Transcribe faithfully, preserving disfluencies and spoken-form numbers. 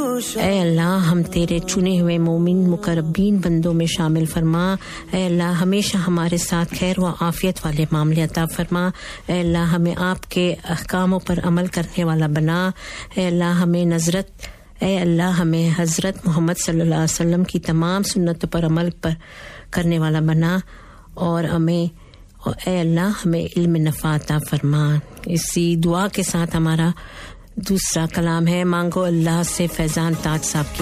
ऐ अल्लाह हम तेरे चुने हुए मोमिन मुकर्रबीन बंदों में शामिल फरमा। ऐ अल्लाह हमेशा हमारे साथ खैर व आफियत वाले मामले अता फरमा। ऐ अल्लाह हमें आपके अहकामों पर अमल करने वाला बना। ऐ अल्लाह हमें नजरत ऐ अल्लाह हमें हज़रत मोहम्मद सल्लल्लाहु अलैहि वसल्लम की तमाम सुन्नतों पर अमल पर करने वाला बना और हमें और ऐ अल्लाह हमें इल्म नफ़ा अता फरमा। इसी दुआ के साथ हमारा दूसरा कलाम है, मांगो अल्लाह से फैजान ताज साहब की